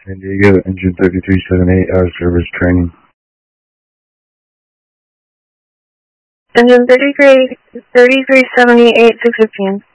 San Diego, engine 3378, out of service training. Engine 3378, 615.